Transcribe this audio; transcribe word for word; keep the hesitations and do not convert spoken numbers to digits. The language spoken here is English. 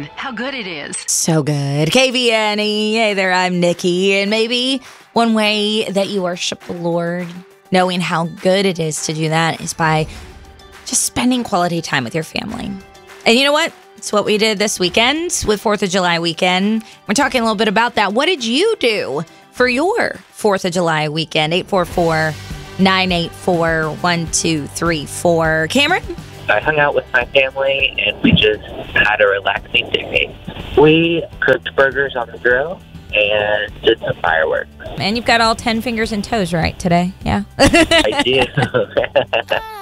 how good it is. So good. K V N E. Hey there, I'm Nikki. And maybe one way that you worship the Lord, knowing how good it is to do that, is by just spending quality time with your family. And you know what? It's what we did this weekend with fourth of July weekend. We're talking a little bit about that. What did you do for your fourth of July weekend? eight four four, nine eight four, one two three four. Cameron? I hung out with my family, and we just had a relaxing day. We cooked burgers on the grill and did some fireworks. And you've got all ten fingers and toes right today, yeah? I do.